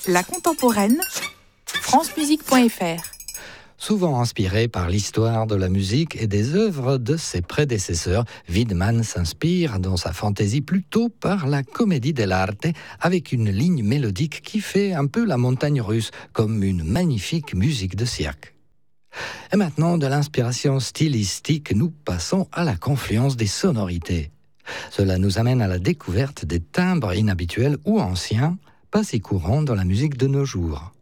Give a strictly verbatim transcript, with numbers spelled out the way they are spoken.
La contemporaine, francemusique point f r. Souvent inspiré par l'histoire de la musique et des œuvres de ses prédécesseurs, Wiedemann s'inspire dans sa fantaisie plutôt par la comédie dell'arte, avec une ligne mélodique qui fait un peu la montagne russe, comme une magnifique musique de cirque. Et maintenant, de l'inspiration stylistique, nous passons à la confluence des sonorités. Cela nous amène à la découverte des timbres inhabituels ou anciens, pas si courants dans la musique de nos jours.